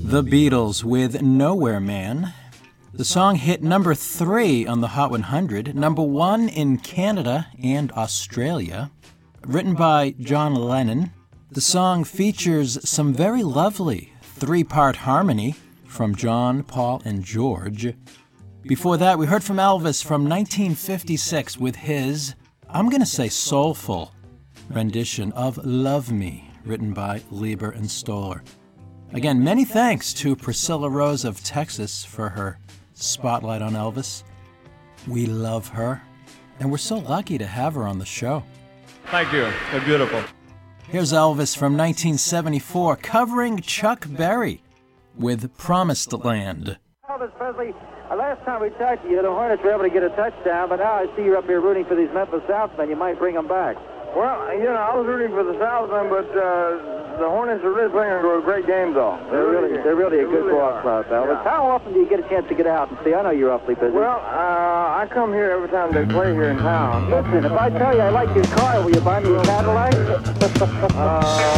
The Beatles with Nowhere Man. The song hit number 3 on the Hot 100, number 1 in Canada and Australia. Written by John Lennon, the song features some very lovely 3-part harmony from John, Paul, and George. Before that, we heard from Elvis from 1956 with his, I'm going to say soulful, rendition of Love Me, written by Leiber and Stoller. Again, many thanks to Priscilla Rose of Texas for her spotlight on Elvis. We love her, and we're so lucky to have her on the show. Thank you. They're beautiful. Here's Elvis from 1974 covering Chuck Berry with Promised Land. Elvis Presley, last time we talked to you, the Hornets were able to get a touchdown, but now I see you're up here rooting for these Memphis Southmen. You might bring them back. Well, I was rooting for the Southmen, but the Hornets are really playing a great game, though. They're really a good ball club, Elvis. Yeah. How often do you get a chance to get out and see? I know you're awfully busy. Well, I come here every time they play here in town. Listen, if I tell you I like your car, will you buy me a Cadillac?